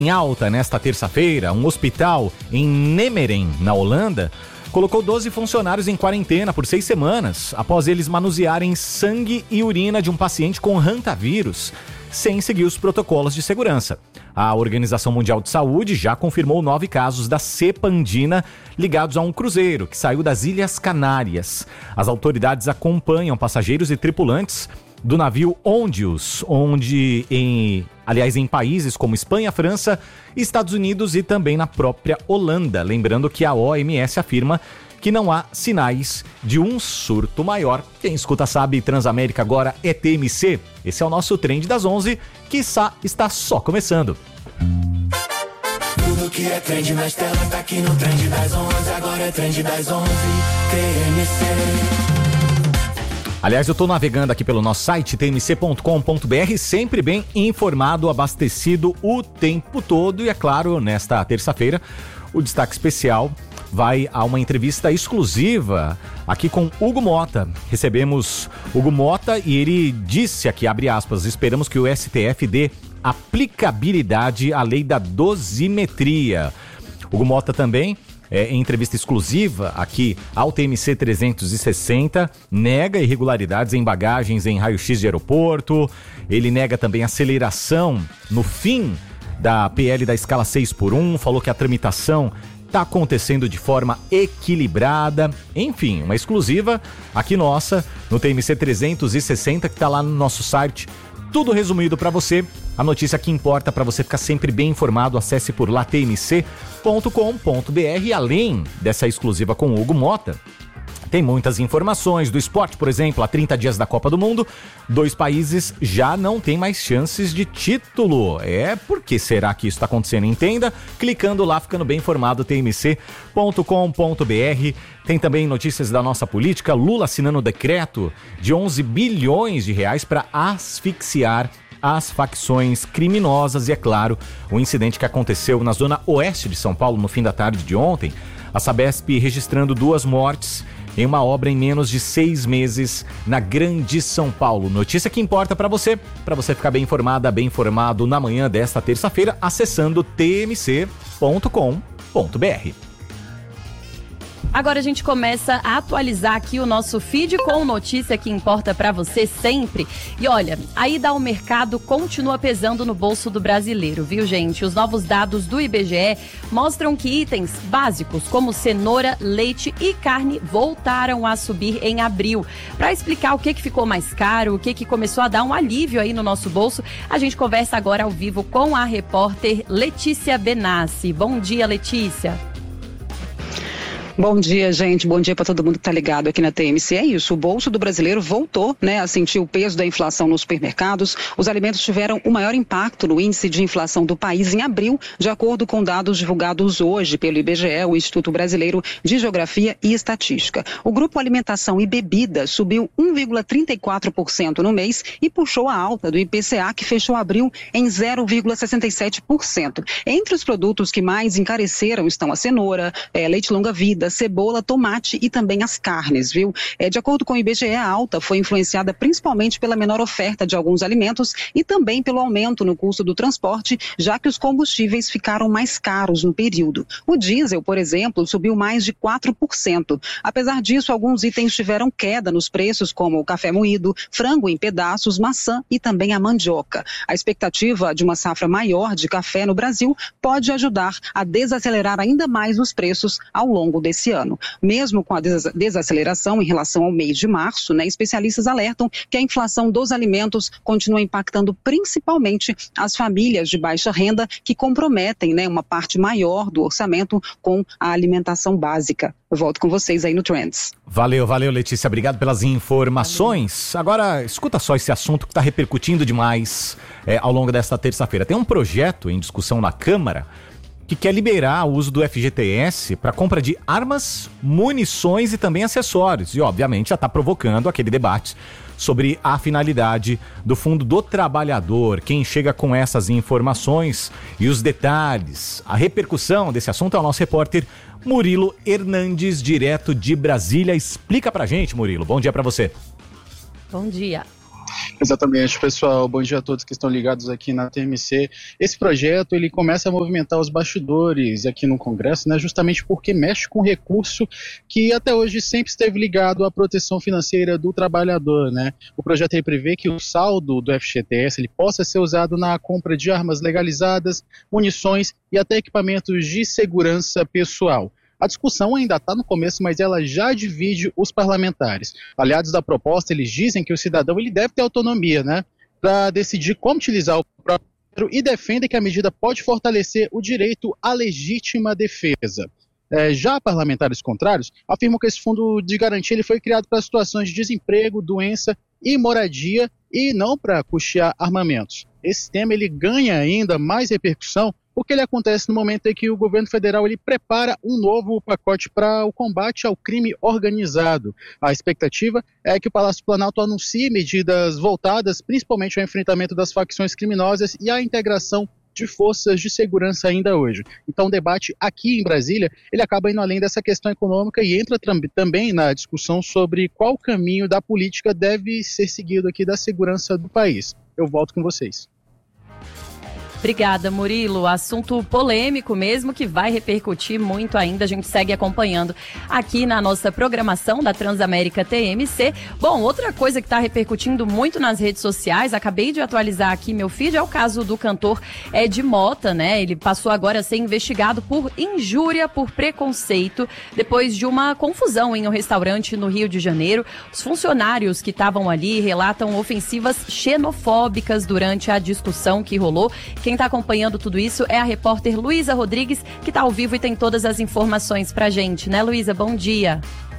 Em alta, nesta terça-feira, um hospital em Nemeren, na Holanda, colocou 12 funcionários em quarentena por 6 semanas, após eles manusearem sangue e urina de um paciente com hantavírus, sem seguir os protocolos de segurança. A Organização Mundial de Saúde já confirmou 9 casos da cepa andina ligados a um cruzeiro que saiu das Ilhas Canárias. As autoridades acompanham passageiros e tripulantes do navio Ondius, em países como Espanha, França, Estados Unidos e também na própria Holanda. Lembrando que a OMS afirma que não há sinais de um surto maior. Quem escuta sabe, Transamérica agora é TMC. Esse é o nosso Trend das 11, que está só começando. Tudo que é trend nas telas tá aqui no Trend das 11, agora é Trend das 11, TMC. Aliás, eu estou navegando aqui pelo nosso site, tmc.com.br, sempre bem informado, abastecido o tempo todo. E é claro, nesta terça-feira, o destaque especial vai a uma entrevista exclusiva aqui com Hugo Motta. Recebemos Hugo Motta e ele disse aqui, abre aspas, esperamos que o STF dê aplicabilidade à lei da dosimetria. Hugo Motta também, em entrevista exclusiva aqui ao TMC 360, nega irregularidades em bagagens em raio-x de aeroporto. Ele nega também aceleração no fim da PL da escala 6x1, falou que a tramitação está acontecendo de forma equilibrada. Enfim, uma exclusiva aqui nossa no TMC 360, que está lá no nosso site. Tudo resumido para você, a notícia que importa para você ficar sempre bem informado, acesse por lá tmc.com.br. E além dessa exclusiva com o Hugo Motta, tem muitas informações do esporte. Por exemplo, há 30 dias da Copa do Mundo, 2 países já não têm mais chances de título. Por que será que isso está acontecendo? Entenda, clicando lá, ficando bem informado, tmc.com.br. Tem também notícias da nossa política, Lula assinando o decreto de 11 bilhões de reais para asfixiar as facções criminosas. E é claro, o incidente que aconteceu na zona oeste de São Paulo no fim da tarde de ontem, a Sabesp registrando 2 mortes em uma obra em menos de 6 meses na Grande São Paulo. Notícia que importa para você ficar bem informada, bem informado na manhã desta terça-feira, acessando tmc.com.br. Agora a gente começa a atualizar aqui o nosso feed com notícia que importa para você sempre. E olha, a ida ao mercado continua pesando no bolso do brasileiro, viu, gente? Os novos dados do IBGE mostram que itens básicos como cenoura, leite e carne voltaram a subir em abril. Para explicar o que ficou mais caro, o que começou a dar um alívio aí no nosso bolso, a gente conversa agora ao vivo com a repórter Letícia Benassi. Bom dia, Letícia. Bom dia, gente. Bom dia para todo mundo que está ligado aqui na TMC. É isso, o bolso do brasileiro voltou, a sentir o peso da inflação nos supermercados. Os alimentos tiveram o maior impacto no índice de inflação do país em abril, de acordo com dados divulgados hoje pelo IBGE, o Instituto Brasileiro de Geografia e Estatística. O grupo Alimentação e Bebida subiu 1,34% no mês e puxou a alta do IPCA, que fechou abril em 0,67%. Entre os produtos que mais encareceram estão a cenoura, leite longa-vida, cebola, tomate e também as carnes, viu? De acordo com o IBGE, a alta foi influenciada principalmente pela menor oferta de alguns alimentos e também pelo aumento no custo do transporte, já que os combustíveis ficaram mais caros no período. O diesel, por exemplo, subiu mais de 4%. Apesar disso, alguns itens tiveram queda nos preços, como o café moído, frango em pedaços, maçã e também a mandioca. A expectativa de uma safra maior de café no Brasil pode ajudar a desacelerar ainda mais os preços ao longo desse ano. Mesmo com a desaceleração em relação ao mês de março, especialistas alertam que a inflação dos alimentos continua impactando principalmente as famílias de baixa renda, que comprometem uma parte maior do orçamento com a alimentação básica. Eu volto com vocês aí no Trends. Valeu, Letícia. Obrigado pelas informações. Agora, escuta só esse assunto que está repercutindo demais ao longo desta terça-feira. Tem um projeto em discussão na Câmara que quer liberar o uso do FGTS para compra de armas, munições e também acessórios. E, obviamente, já está provocando aquele debate sobre a finalidade do Fundo do Trabalhador. Quem chega com essas informações e os detalhes, a repercussão desse assunto é o nosso repórter Murilo Hernandes, direto de Brasília. Explica pra gente, Murilo. Bom dia pra você. Bom dia. Exatamente, pessoal. Bom dia a todos que estão ligados aqui na TMC. Esse projeto, ele começa a movimentar os bastidores aqui no Congresso, né, justamente porque mexe com recurso que até hoje sempre esteve ligado à proteção financeira do trabalhador, né? O projeto ele prevê que o saldo do FGTS ele possa ser usado na compra de armas legalizadas, munições e até equipamentos de segurança pessoal. A discussão ainda está no começo, mas ela já divide os parlamentares. Aliados da proposta, eles dizem que o cidadão ele deve ter autonomia, né, para decidir como utilizar o próprio dinheiro e defendem que a medida pode fortalecer o direito à legítima defesa. Já parlamentares contrários afirmam que esse fundo de garantia ele foi criado para situações de desemprego, doença e moradia e não para custear armamentos. Esse tema ele ganha ainda mais repercussão porque ele acontece no momento em que o governo federal ele prepara um novo pacote para o combate ao crime organizado. A expectativa é que o Palácio Planalto anuncie medidas voltadas principalmente ao enfrentamento das facções criminosas e à integração de forças de segurança ainda hoje. Então o debate aqui em Brasília, ele acaba indo além dessa questão econômica e entra também na discussão sobre qual caminho da política deve ser seguido aqui da segurança do país. Eu volto com vocês. Obrigada, Murilo. Assunto polêmico mesmo, que vai repercutir muito ainda. A gente segue acompanhando aqui na nossa programação da Transamérica TMC. Bom, outra coisa que está repercutindo muito nas redes sociais, acabei de atualizar aqui meu feed, é o caso do cantor Ed Mota, né? Ele passou agora a ser investigado por injúria, por preconceito, depois de uma confusão em um restaurante no Rio de Janeiro. Os funcionários que estavam ali relatam ofensivas xenofóbicas durante a discussão que rolou. Quem está acompanhando tudo isso é a repórter Luísa Rodrigues, que está ao vivo e tem todas as informações pra gente, né, Luísa? Bom dia.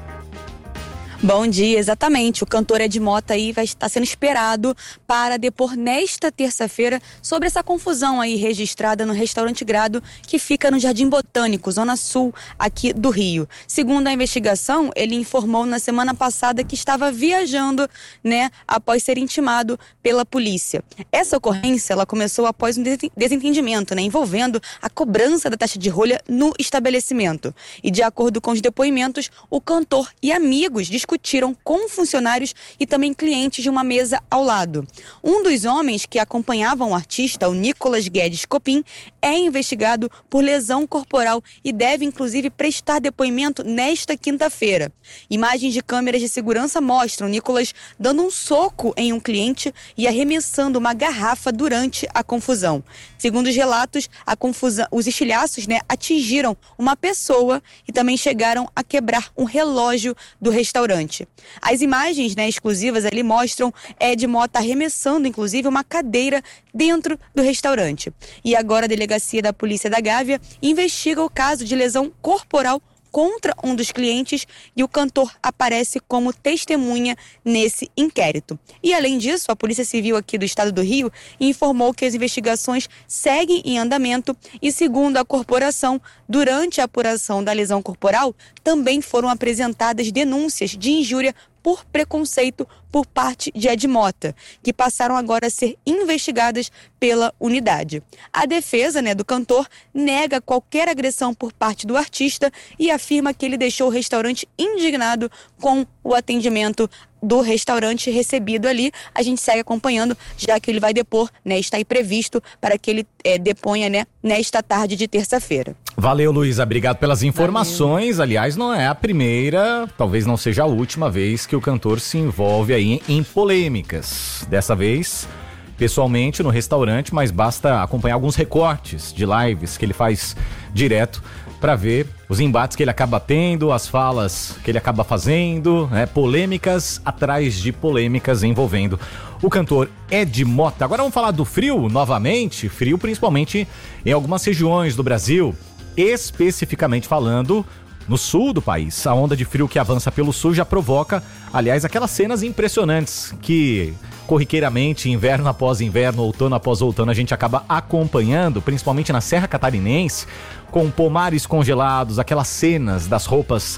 Bom dia, exatamente. O cantor Ed Mota aí vai estar sendo esperado para depor nesta terça-feira sobre essa confusão aí registrada no restaurante Grado, que fica no Jardim Botânico, zona sul aqui do Rio. Segundo a investigação, ele informou na semana passada que estava viajando, né, após ser intimado pela polícia. Essa ocorrência, ela começou após um desentendimento, né, envolvendo a cobrança da taxa de rolha no estabelecimento. E de acordo com os depoimentos, o cantor e amigos discutiram com funcionários e também clientes de uma mesa ao lado. Um dos homens que acompanhavam o artista, o Nicolas Guedes Copim, é investigado por lesão corporal e deve inclusive prestar depoimento nesta quinta-feira. Imagens de câmeras de segurança mostram Nicolas dando um soco em um cliente e arremessando uma garrafa durante a confusão. Segundo os relatos, a confusão, os estilhaços, né, atingiram uma pessoa e também chegaram a quebrar um relógio do restaurante. As imagens, né, exclusivas ali mostram Ed Mota arremessando, inclusive, uma cadeira dentro do restaurante. E agora a delegacia da Polícia da Gávea investiga o caso de lesão corporal contra um dos clientes e o cantor aparece como testemunha nesse inquérito. E além disso, a Polícia Civil aqui do Estado do Rio informou que as investigações seguem em andamento e, segundo a corporação, durante a apuração da lesão corporal, também foram apresentadas denúncias de injúria por preconceito por parte de Ed Mota, que passaram agora a ser investigadas pela unidade. A defesa, né, do cantor nega qualquer agressão por parte do artista e afirma que ele deixou o restaurante indignado com o atendimento do restaurante recebido ali. A gente segue acompanhando, já que ele vai depor, né, está aí previsto para que ele deponha, né, nesta tarde de terça-feira. Valeu, Luísa, obrigado pelas informações. Valeu. Aliás, não é a primeira, talvez não seja a última vez que o cantor se envolve aí em polêmicas. Dessa vez, pessoalmente no restaurante, mas basta acompanhar alguns recortes de lives que ele faz direto para ver os embates que ele acaba tendo, as falas que ele acaba fazendo, né? Polêmicas atrás de polêmicas envolvendo o cantor Ed Mota. Agora vamos falar do frio novamente, frio principalmente em algumas regiões do Brasil, especificamente falando no sul do país. A onda de frio que avança pelo sul já provoca, aliás, aquelas cenas impressionantes que corriqueiramente, inverno após inverno, outono após outono, a gente acaba acompanhando, principalmente na Serra Catarinense, com pomares congelados, aquelas cenas das roupas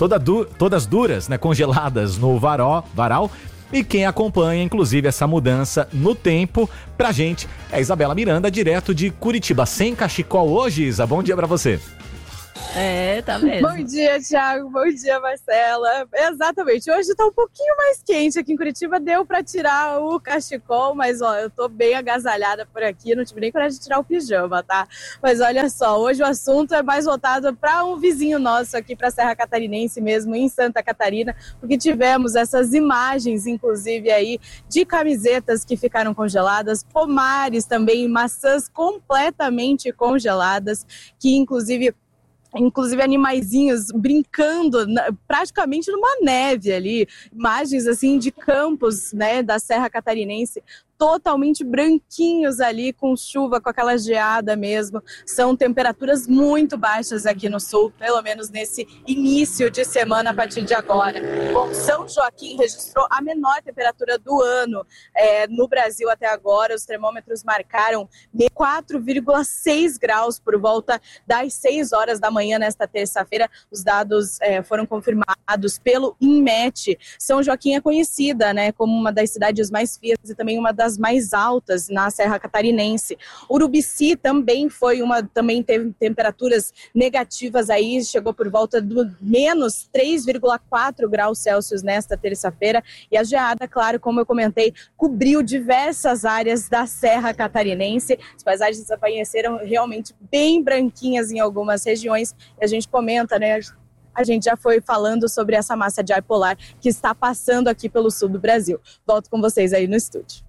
todas duras, né, congeladas no varal. E quem acompanha, inclusive, essa mudança no tempo, pra gente, é Isabela Miranda, direto de Curitiba. Sem cachecol hoje, Isa, bom dia pra você. Tá mesmo. Bom dia, Thiago. Bom dia, Marcela. Exatamente. Hoje tá um pouquinho mais quente aqui em Curitiba. Deu pra tirar o cachecol, mas ó, eu tô bem agasalhada por aqui. Não tive nem coragem de tirar o pijama, tá? Mas olha só, hoje o assunto é mais voltado para um vizinho nosso aqui, pra Serra Catarinense mesmo, em Santa Catarina, porque tivemos essas imagens, inclusive aí, de camisetas que ficaram congeladas, pomares também, maçãs completamente congeladas, que inclusive animaizinhos brincando praticamente numa neve ali, imagens assim de campos, né, da Serra Catarinense, totalmente branquinhos ali, com chuva, com aquela geada mesmo. São temperaturas muito baixas aqui no sul, pelo menos nesse início de semana a partir de agora. Bom, São Joaquim registrou a menor temperatura do ano no Brasil até agora. Os termômetros marcaram 4,6 graus por volta das 6 horas da manhã nesta terça-feira. Os dados foram confirmados pelo INMET. São Joaquim é conhecida, né, como uma das cidades mais frias e também uma das mais altas na Serra Catarinense. Urubici também teve temperaturas negativas aí, chegou por volta do menos 3,4 graus Celsius nesta terça-feira, e a geada, claro, como eu comentei, cobriu diversas áreas da Serra Catarinense. As paisagens apareceram realmente bem branquinhas em algumas regiões, e a gente comenta, né, a gente já foi falando sobre essa massa de ar polar que está passando aqui pelo sul do Brasil. Volto com vocês aí no estúdio.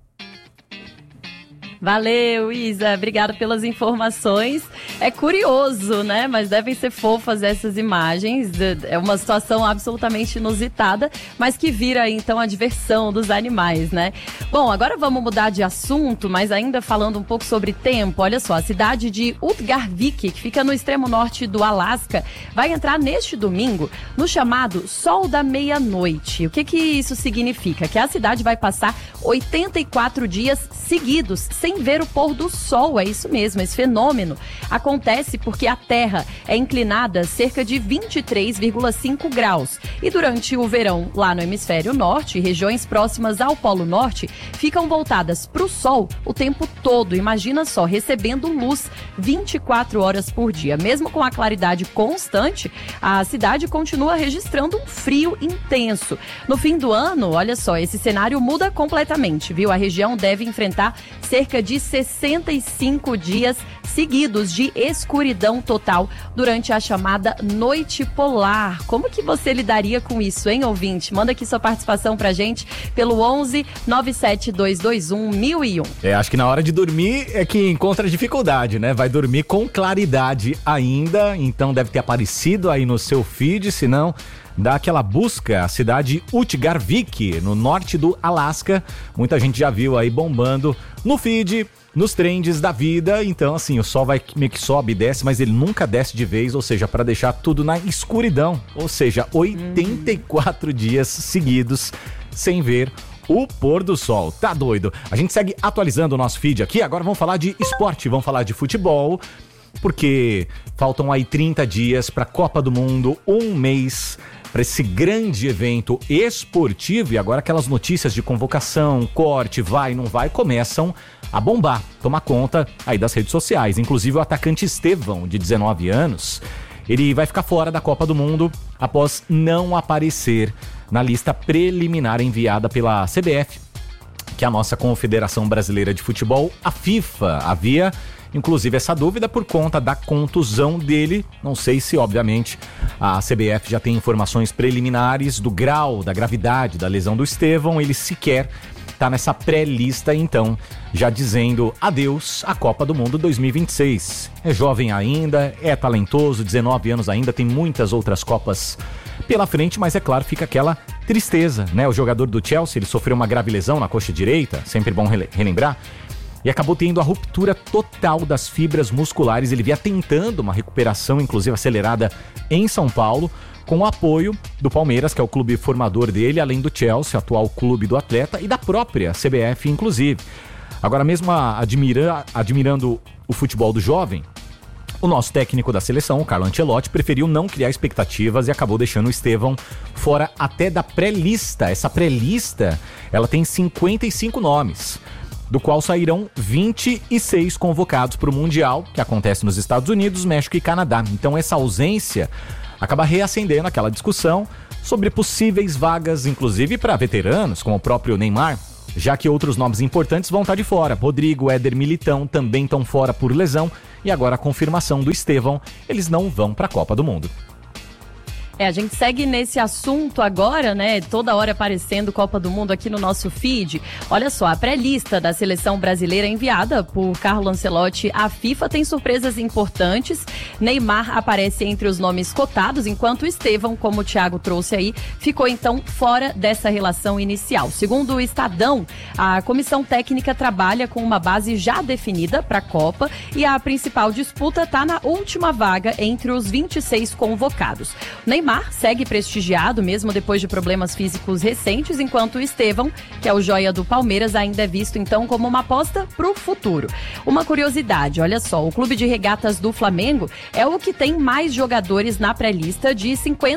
Valeu, Isa. Obrigada pelas informações. É curioso, né? Mas devem ser fofas essas imagens. É uma situação absolutamente inusitada, mas que vira, então, a diversão dos animais, né? Bom, agora vamos mudar de assunto, mas ainda falando um pouco sobre tempo. Olha só, a cidade de Utgarvik, que fica no extremo norte do Alasca, vai entrar neste domingo no chamado Sol da Meia-Noite. O que isso significa? Que a cidade vai passar 84 dias seguidos, sem ver o pôr do sol. É isso mesmo, esse fenômeno acontece porque a Terra é inclinada cerca de 23,5 graus. E durante o verão, lá no hemisfério norte, regiões próximas ao Polo Norte ficam voltadas para o sol o tempo todo. Imagina só, recebendo luz 24 horas por dia. Mesmo com a claridade constante, a cidade continua registrando um frio intenso. No fim do ano, olha só, esse cenário muda completamente, viu? A região deve enfrentar cerca de 65 dias seguidos de escuridão total durante a chamada noite polar. Como que você lidaria com isso, hein, ouvinte? Manda aqui sua participação pra gente pelo 11 97221 1001. Acho que na hora de dormir é que encontra dificuldade, né? Vai dormir com claridade ainda, então deve ter aparecido aí no seu feed, se não, dá aquela busca, a cidade Utgarvik, no norte do Alasca. Muita gente já viu aí bombando no feed, nos trends da vida. Então, assim, o sol vai meio que sobe e desce, mas ele nunca desce de vez, ou seja, para deixar tudo na escuridão. Ou seja, 84 dias seguidos sem ver o pôr do sol. Tá doido? A gente segue atualizando o nosso feed aqui. Agora vamos falar de esporte, vamos falar de futebol, porque faltam aí 30 dias para a Copa do Mundo, um mês para esse grande evento esportivo, e agora aquelas notícias de convocação, corte, vai, não vai, começam a bombar, tomar conta aí das redes sociais. Inclusive o atacante Estevão, de 19 anos, ele vai ficar fora da Copa do Mundo após não aparecer na lista preliminar enviada pela CBF, que é a nossa Confederação Brasileira de Futebol. A FIFA havia inclusive essa dúvida por conta da contusão dele. Não sei se, obviamente, a CBF já tem informações preliminares do grau, da gravidade da lesão do Estevão. Ele sequer está nessa pré-lista, então, já dizendo adeus à Copa do Mundo 2026. É jovem ainda, é talentoso, 19 anos ainda, tem muitas outras Copas pela frente, mas é claro, fica aquela tristeza, né? O jogador do Chelsea, ele sofreu uma grave lesão na coxa direita, sempre bom relembrar, e acabou tendo a ruptura total das fibras musculares. Ele vinha tentando uma recuperação, inclusive acelerada, em São Paulo, com o apoio do Palmeiras, que é o clube formador dele, além do Chelsea, atual clube do atleta, e da própria CBF, inclusive. Agora, mesmo admirando o futebol do jovem, o nosso técnico da seleção, o Carlo Ancelotti, preferiu não criar expectativas e acabou deixando o Estevão fora até da pré-lista. Essa pré-lista, ela tem 55 nomes. do qual sairão 26 convocados para o Mundial, que acontece nos Estados Unidos, México e Canadá. Então essa ausência acaba reacendendo aquela discussão sobre possíveis vagas, inclusive para veteranos, como o próprio Neymar, já que outros nomes importantes vão estar de fora. Rodrigo, Éder, Militão também estão fora por lesão, e agora a confirmação do Estevão, eles não vão para a Copa do Mundo. A gente segue nesse assunto agora, né? Toda hora aparecendo Copa do Mundo aqui no nosso feed. Olha só, a pré-lista da seleção brasileira enviada por Carlo Ancelotti à FIFA tem surpresas importantes. Neymar aparece entre os nomes cotados, enquanto Estevão, como o Thiago trouxe aí, ficou então fora dessa relação inicial. Segundo o Estadão, a comissão técnica trabalha com uma base já definida para a Copa e a principal disputa está na última vaga entre os 26 convocados. Neymar segue prestigiado, mesmo depois de problemas físicos recentes, enquanto o Estevão, que é o joia do Palmeiras, ainda é visto então como uma aposta para o futuro. Uma curiosidade, olha só, o Clube de Regatas do Flamengo é o que tem mais jogadores na pré-lista de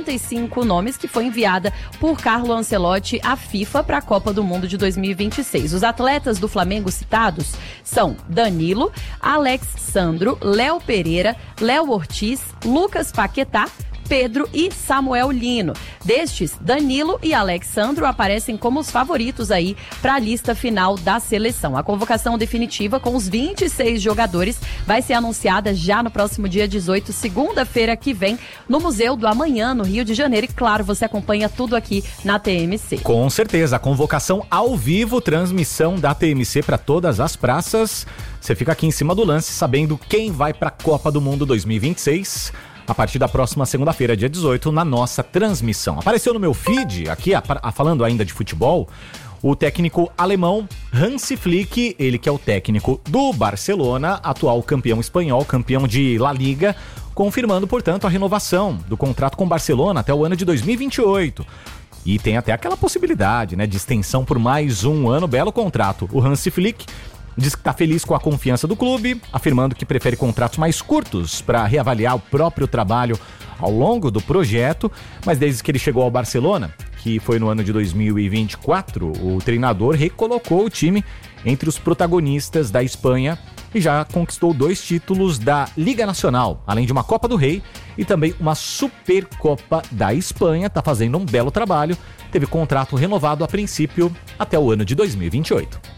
55 nomes que foi enviada por Carlo Ancelotti à FIFA para a Copa do Mundo de 2026. Os atletas do Flamengo citados são Danilo, Alex Sandro, Léo Pereira, Léo Ortiz, Lucas Paquetá, Pedro e Samuel Lino. Destes, Danilo e Alexandro aparecem como os favoritos aí para a lista final da seleção. A convocação definitiva com os 26 jogadores vai ser anunciada já no próximo dia 18, segunda-feira que vem, no Museu do Amanhã, no Rio de Janeiro. E claro, você acompanha tudo aqui na TMC. Com certeza, a convocação ao vivo, transmissão da TMC para todas as praças. Você fica aqui em cima do lance, sabendo quem vai para a Copa do Mundo 2026. A partir da próxima segunda-feira, dia 18, na nossa transmissão. Apareceu no meu feed, aqui, falando ainda de futebol, o técnico alemão Hansi Flick, ele que é o técnico do Barcelona, atual campeão espanhol, campeão de La Liga, confirmando, portanto, a renovação do contrato com o Barcelona até o ano de 2028. E tem até aquela possibilidade, né, de extensão por mais um ano, belo contrato. O Hansi Flick diz que está feliz com a confiança do clube, afirmando que prefere contratos mais curtos para reavaliar o próprio trabalho ao longo do projeto, mas desde que ele chegou ao Barcelona, que foi no ano de 2024, o treinador recolocou o time entre os protagonistas da Espanha e já conquistou 2 títulos da Liga Nacional, além de uma Copa do Rei e também uma Supercopa da Espanha. Está fazendo um belo trabalho, teve contrato renovado a princípio até o ano de 2028.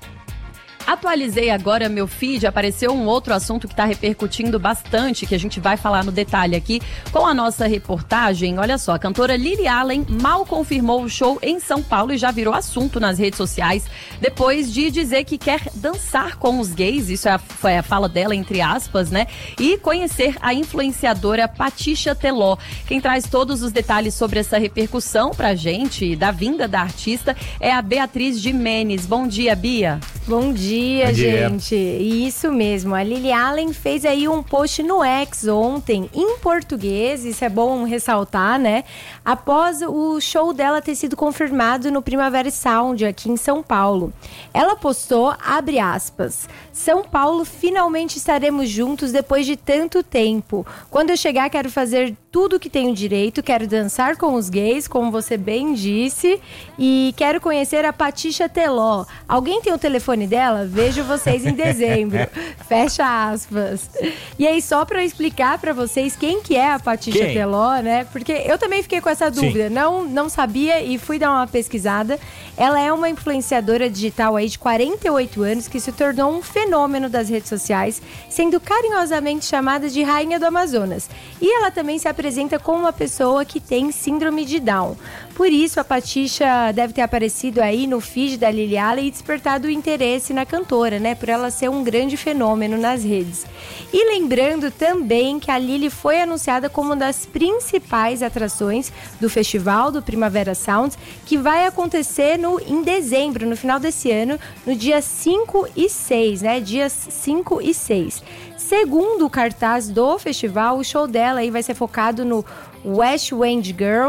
Atualizei agora meu feed, apareceu um outro assunto que está repercutindo bastante, que a gente vai falar no detalhe aqui com a nossa reportagem. Olha só, a cantora Lily Allen mal confirmou o show em São Paulo e já virou assunto nas redes sociais, depois de dizer que quer dançar com os gays, isso foi a fala dela, entre aspas, né? E conhecer a influenciadora Patricia Teló. Quem traz todos os detalhes sobre essa repercussão pra gente, da vinda da artista, é a Beatriz Jimenez. Bom dia, Bia. Bom dia, gente. Isso mesmo, a Lily Allen fez aí um post no X ontem, em português, isso é bom ressaltar, né? Após o show dela ter sido confirmado no Primavera Sound, aqui em São Paulo. Ela postou, abre aspas, São Paulo, finalmente estaremos juntos depois de tanto tempo. Quando eu chegar, quero fazer tudo que tenho direito, quero dançar com os gays, como você bem disse, e quero conhecer a Patricia Teló. Alguém tem o telefone dela? Vejo vocês em dezembro. Fecha aspas. E aí, só pra eu explicar pra vocês quem que é a Patricia Teló, né? Porque eu também fiquei com essa dúvida. Não sabia e fui dar uma pesquisada. Ela é uma influenciadora digital aí de 48 anos que se tornou um fenômeno das redes sociais, sendo carinhosamente chamada de Rainha do Amazonas. E ela também se apresenta como uma pessoa que tem síndrome de Down. Por isso, a Patricia deve ter aparecido aí no feed da Lily Allen e despertado o interesse na cantora, né? Por ela ser um grande fenômeno nas redes. E lembrando também que a Lily foi anunciada como uma das principais atrações do festival do Primavera Sound, que vai acontecer em dezembro, no final desse ano, no dia 5 e 6, né? Dias 5 e 6. Segundo o cartaz do festival, o show dela aí vai ser focado no West End Girl,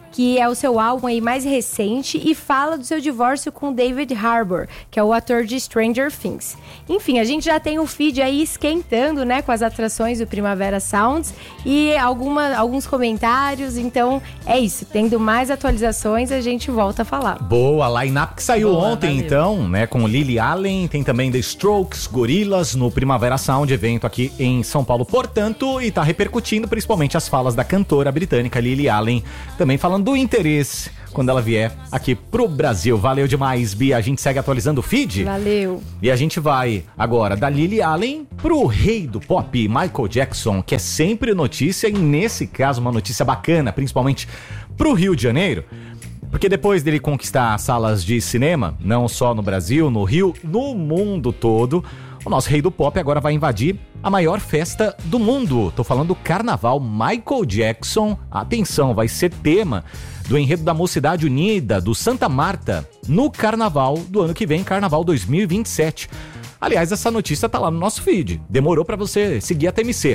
que é o seu álbum aí mais recente, e fala do seu divórcio com David Harbour, que é o ator de Stranger Things. Enfim, a gente já tem o feed aí esquentando, né, com as atrações do Primavera Sounds e alguns comentários, então é isso, tendo mais atualizações a gente volta a falar. Boa, line-up que saiu ontem, então, né, com Lily Allen, tem também The Strokes, Gorillaz no Primavera Sound, evento aqui em São Paulo, portanto, e tá repercutindo principalmente as falas da cantora britânica Lily Allen, também falando do interesse quando ela vier aqui pro Brasil. Valeu demais, Bia. A gente segue atualizando o feed. Valeu. E a gente vai agora da Lily Allen pro rei do pop, Michael Jackson, que é sempre notícia, e nesse caso uma notícia bacana, principalmente pro Rio de Janeiro, porque depois dele conquistar salas de cinema, não só no Brasil, no Rio, no mundo todo, o nosso rei do pop agora vai invadir a maior festa do mundo. Tô falando do Carnaval. Michael Jackson, atenção, vai ser tema do enredo da Mocidade Unida, do Santa Marta, no Carnaval do ano que vem, Carnaval 2027. Aliás, essa notícia tá lá no nosso feed. Demorou pra você seguir a TMC,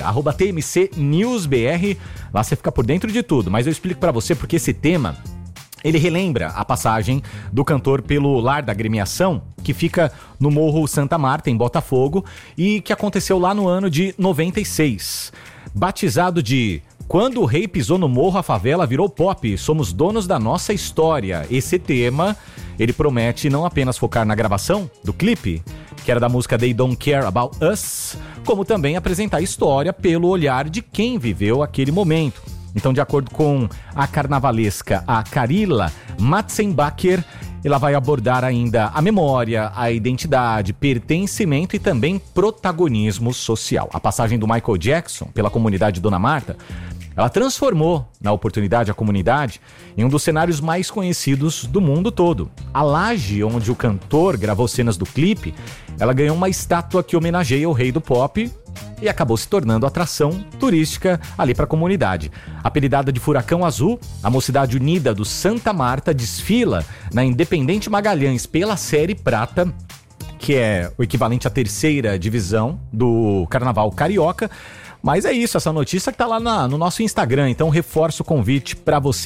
@TMCNewsBR. Lá você fica por dentro de tudo, mas eu explico pra você porque esse tema, ele relembra a passagem do cantor pelo Lar da Agremiação, que fica no Morro Santa Marta, em Botafogo, e que aconteceu lá no ano de 96. Batizado de Quando o Rei Pisou no Morro, a Favela Virou Pop, Somos Donos da Nossa História. Esse tema, ele promete não apenas focar na gravação do clipe, que era da música They Don't Care About Us, como também apresentar a história pelo olhar de quem viveu aquele momento. Então, de acordo com a carnavalesca, a Carila Matzenbacher, ela vai abordar ainda a memória, a identidade, pertencimento e também protagonismo social. A passagem do Michael Jackson pela comunidade Dona Marta, ela transformou, na oportunidade, a comunidade em um dos cenários mais conhecidos do mundo todo. A laje onde o cantor gravou cenas do clipe, ela ganhou uma estátua que homenageia o rei do pop e acabou se tornando atração turística ali para a comunidade. Apelidada de Furacão Azul, a Mocidade Unida do Santa Marta desfila na Independente Magalhães pela Série Prata, que é o equivalente à terceira divisão do Carnaval Carioca. Mas é isso, essa notícia que tá lá no nosso Instagram, então reforço o convite para você,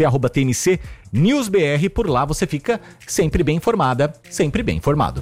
@TMCNewsBR, por lá você fica sempre bem informada, sempre bem informado.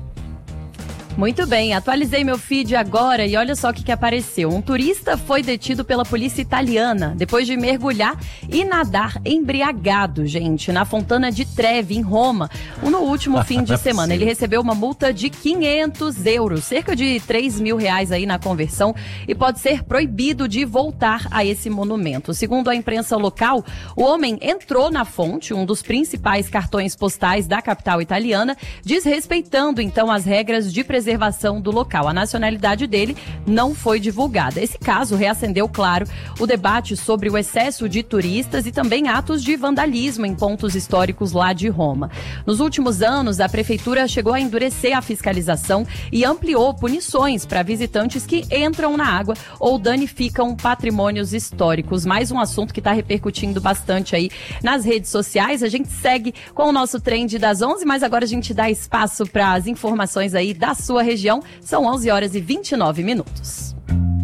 Muito bem, atualizei meu feed agora e olha só o que apareceu. Um turista foi detido pela polícia italiana depois de mergulhar e nadar embriagado, gente, na Fontana di Trevi, em Roma, no último fim de semana. Ele recebeu uma multa de 500 euros, cerca de 3 mil reais aí na conversão, e pode ser proibido de voltar a esse monumento. Segundo a imprensa local, o homem entrou na fonte, um dos principais cartões postais da capital italiana, desrespeitando então as regras de preservação do local. A nacionalidade dele não foi divulgada. Esse caso reacendeu, claro, o debate sobre o excesso de turistas e também atos de vandalismo em pontos históricos lá de Roma. Nos últimos anos, a prefeitura chegou a endurecer a fiscalização e ampliou punições para visitantes que entram na água ou danificam patrimônios históricos. Mais um assunto que está repercutindo bastante aí nas redes sociais. A gente segue com o nosso Trend das 11, mas agora a gente dá espaço para as informações aí da sua região. São 11 horas e 29 minutos.